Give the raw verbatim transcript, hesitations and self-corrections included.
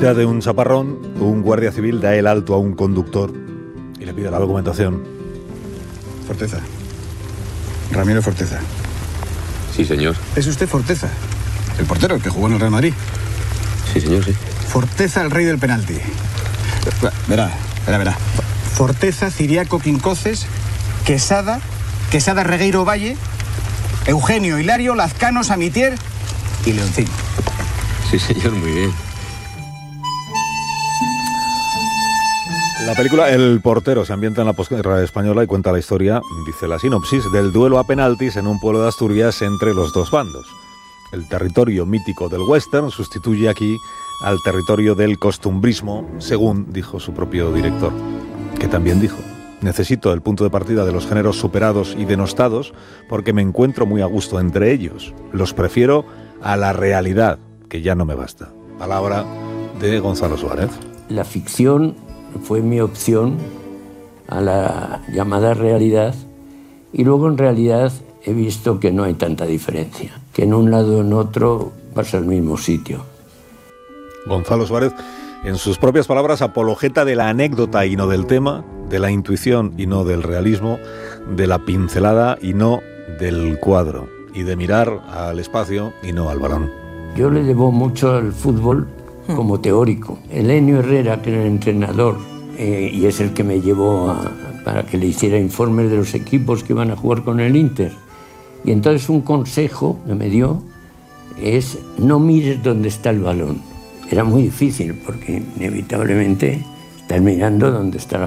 mitad de un chaparrón, un guardia civil da el alto a un conductor y le pide la documentación. Forteza. Ramiro Forteza. Sí, señor. ¿Es usted Forteza? El portero, el que jugó en el Real Madrid. Sí, señor, sí. Forteza, el rey del penalti. Verá, verá, verá. Forteza, Ciriaco, Quincoces, Quesada, Quesada, Regueiro, Valle, Eugenio, Hilario, Lazcano, Samitier y Leoncín. Sí, señor, muy bien. La película El portero se ambienta en la posguerra española y cuenta la historia, dice la sinopsis, del duelo a penaltis en un pueblo de Asturias entre los dos bandos. El territorio mítico del western sustituye aquí al territorio del costumbrismo, según dijo su propio director, que también dijo: necesito el punto de partida de los géneros superados y denostados porque me encuentro muy a gusto entre ellos. Los prefiero a la realidad, que ya no me basta. Palabra de Gonzalo Suárez. La ficción fue mi opción a la llamada realidad, y luego en realidad he visto que no hay tanta diferencia, que en un lado o en otro vas al mismo sitio. Gonzalo Suárez, en sus propias palabras, apologeta de la anécdota y no del tema, de la intuición y no del realismo, de la pincelada y no del cuadro, y de mirar al espacio y no al balón. Yo le debo mucho al fútbol como teórico. Elenio Herrera, que era el entrenador, eh, y es el que me llevó a, para que le hiciera informes de los equipos que iban a jugar con el Inter. Y entonces un consejo que me dio es: no mires dónde está el balón. Era muy difícil porque inevitablemente estás mirando dónde está la